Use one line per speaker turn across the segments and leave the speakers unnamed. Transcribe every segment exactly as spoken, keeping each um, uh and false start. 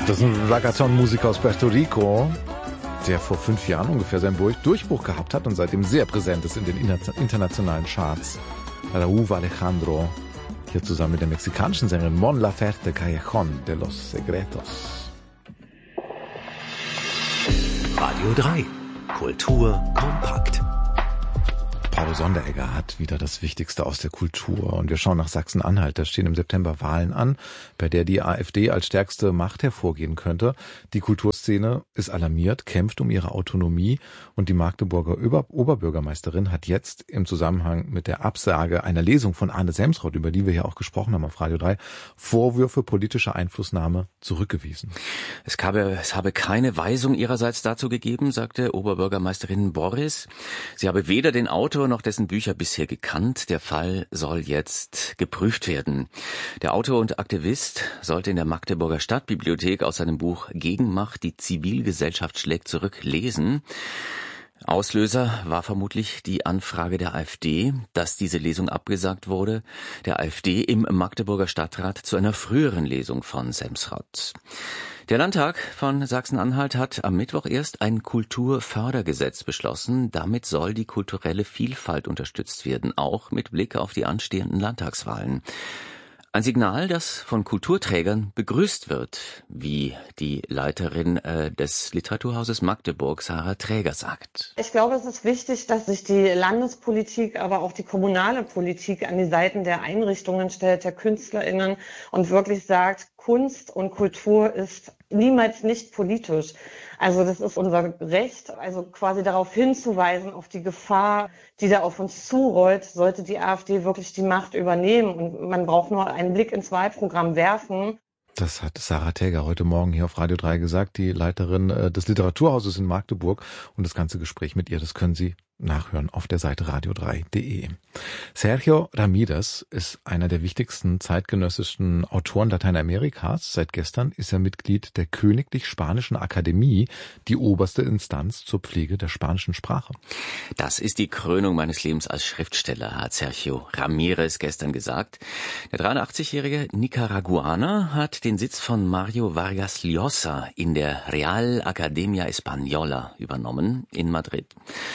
Das ist ein Reggaeton-Musiker aus Puerto Rico, der vor fünf Jahren ungefähr seinen Durchbruch gehabt hat und seitdem sehr präsent ist in den internationalen Charts. Raúl Alejandro, hier zusammen mit der mexikanischen Sängerin Mon Laferte Callejón de los Secretos.
Radio drei. Kultur kompakt.
Paul Sonderegger hat wieder das Wichtigste aus der Kultur. Und wir schauen nach Sachsen-Anhalt. Da stehen im September Wahlen an, bei der die AfD als stärkste Macht hervorgehen könnte. Die Kulturszene ist alarmiert, kämpft um ihre Autonomie. Und die Magdeburger Oberbürgermeisterin hat jetzt im Zusammenhang mit der Absage einer Lesung von Arne Semsrott, über die wir ja auch gesprochen haben auf Radio drei, Vorwürfe politischer Einflussnahme zurückgewiesen.
Es habe, es habe keine Weisung ihrerseits dazu gegeben, sagte Oberbürgermeisterin Borries. Sie habe weder den Autor noch dessen Bücher bisher gekannt. Der Fall soll jetzt geprüft werden. Der Autor und Aktivist sollte in der Magdeburger Stadtbibliothek aus seinem Buch Gegenmacht, die Zivilgesellschaft schlägt zurück lesen. Auslöser war vermutlich die Anfrage der AfD, dass diese Lesung abgesagt wurde, der AfD im Magdeburger Stadtrat zu einer früheren Lesung von Semsrott. Der Landtag von Sachsen-Anhalt hat am Mittwoch erst ein Kulturfördergesetz beschlossen. Damit soll die kulturelle Vielfalt unterstützt werden, auch mit Blick auf die anstehenden Landtagswahlen. Ein Signal, das von Kulturträgern begrüßt wird, wie die Leiterin äh, des Literaturhauses Magdeburg, Sarah Träger, sagt.
Ich glaube, es ist wichtig, dass sich die Landespolitik, aber auch die kommunale Politik an die Seiten der Einrichtungen stellt, der KünstlerInnen und wirklich sagt, Kunst und Kultur ist niemals nicht politisch. Also das ist unser Recht, also quasi darauf hinzuweisen, auf die Gefahr, die da auf uns zurollt, sollte die AfD wirklich die Macht übernehmen. Und man braucht nur einen Blick ins Wahlprogramm werfen.
Das hat Sarah Träger heute Morgen hier auf Radio drei gesagt, die Leiterin des Literaturhauses in Magdeburg. Und das ganze Gespräch mit ihr, das können Sie nachhören auf der Seite radio drei punkt de. Sergio Ramírez ist einer der wichtigsten zeitgenössischen Autoren Lateinamerikas. Seit gestern ist er Mitglied der Königlich Spanischen Akademie, die oberste Instanz zur Pflege der spanischen Sprache.
Das ist die Krönung meines Lebens als Schriftsteller, hat Sergio Ramírez gestern gesagt. Der dreiundachtzigjährige Nicaraguaner hat den Sitz von Mario Vargas Llosa in der Real Academia Española übernommen in Madrid.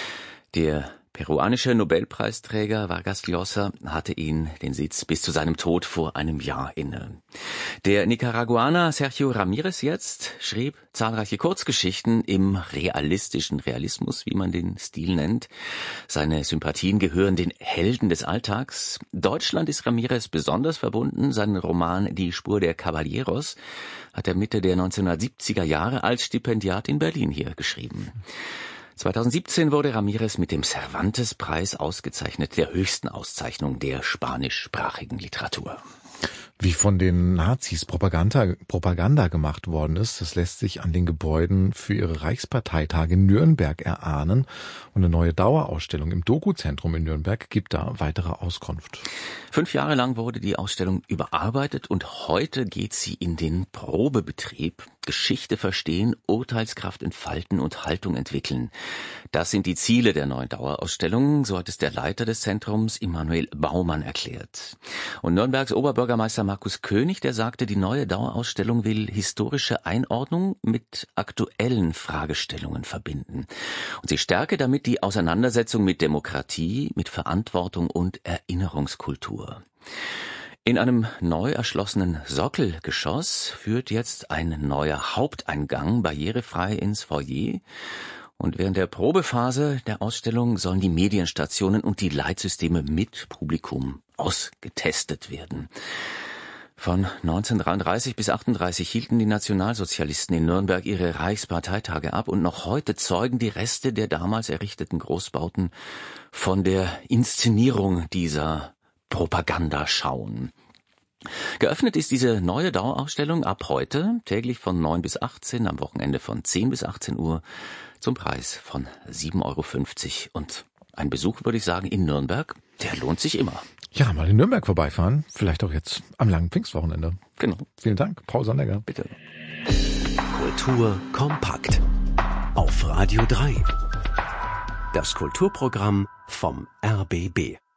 Der peruanische Nobelpreisträger Vargas Llosa hatte ihn den Sitz bis zu seinem Tod vor einem Jahr inne. Der Nicaraguaner Sergio Ramírez jetzt schrieb zahlreiche Kurzgeschichten im realistischen Realismus, wie man den Stil nennt. Seine Sympathien gehören den Helden des Alltags. Deutschland ist Ramírez besonders verbunden. Seinen Roman Die Spur der Caballeros hat er Mitte der neunzehnhundertsiebziger Jahre als Stipendiat in Berlin hier geschrieben. zweitausendsiebzehn wurde Ramírez mit dem Cervantes-Preis ausgezeichnet, der höchsten Auszeichnung der spanischsprachigen Literatur.
Wie von den Nazis Propaganda, Propaganda gemacht worden ist, das lässt sich an den Gebäuden für ihre Reichsparteitage in Nürnberg erahnen. Und eine neue Dauerausstellung im Doku-Zentrum in Nürnberg gibt da weitere Auskunft.
Fünf Jahre lang wurde die Ausstellung überarbeitet und heute geht sie in den Probebetrieb. Geschichte verstehen, Urteilskraft entfalten und Haltung entwickeln. Das sind die Ziele der neuen Dauerausstellung, so hat es der Leiter des Zentrums, Immanuel Baumann, erklärt. Und Nürnbergs Oberbürgermeister Markus König, der sagte, die neue Dauerausstellung will historische Einordnung mit aktuellen Fragestellungen verbinden. Und sie stärke damit die Auseinandersetzung mit Demokratie, mit Verantwortung und Erinnerungskultur. In einem neu erschlossenen Sockelgeschoss führt jetzt ein neuer Haupteingang barrierefrei ins Foyer. Und während der Probephase der Ausstellung sollen die Medienstationen und die Leitsysteme mit Publikum ausgetestet werden. Von neunzehnhundertdreiunddreißig bis achtunddreißig hielten die Nationalsozialisten in Nürnberg ihre Reichsparteitage ab und noch heute zeugen die Reste der damals errichteten Großbauten von der Inszenierung dieser Propagandaschauen. Geöffnet ist diese neue Dauerausstellung ab heute, täglich von neun bis achtzehn, am Wochenende von zehn bis achtzehn Uhr, zum Preis von sieben Euro fünfzig. Und ein Besuch, würde ich sagen, in Nürnberg, der lohnt sich immer.
Ja, mal in Nürnberg vorbeifahren, vielleicht auch jetzt am langen Pfingstwochenende.
Genau.
Vielen Dank, Paul Sonderegger.
Bitte.
Kultur kompakt auf Radio drei. Das Kulturprogramm vom R B B.